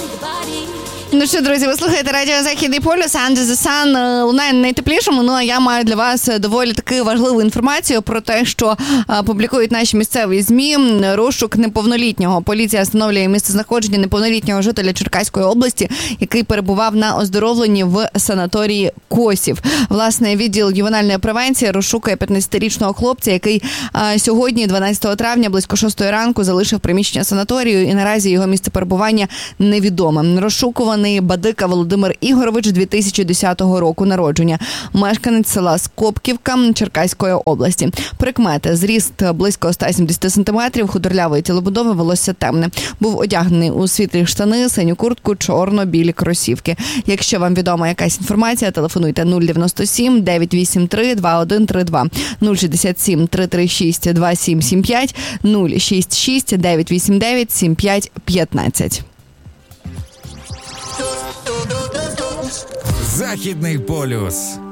Ну що, друзі, ви слухаєте радіо Західний полюс, Under the Sun лунає найтеплішому. Ну, а я маю для вас доволі таки важливу інформацію про те, що публікують наші місцеві ЗМІ. Розшук неповнолітнього. Поліція встановлює місцезнаходження неповнолітнього жителя Черкаської області, який перебував на оздоровленні в санаторії Косів. Власне, відділ ювенальної превенції розшукує 15-річного хлопця, який сьогодні, 12 травня, близько 6 ранку, залишив приміщення санаторію, і наразі його місце перебування невідоме. Розшукуваний Бадика Володимир Ігорович, 2010 року народження. Мешканець села Скопківка Черкаської області. Прикмети: зріст близько 170 см, худорлявої тілобудови, волосся темне. Був одягнений у світлі штани, синю куртку, чорно-білі кросівки. Якщо вам відома якась інформація, телефонуйте 097 983 2132, 067 336 2775, 066 989 7515. Західний полюс.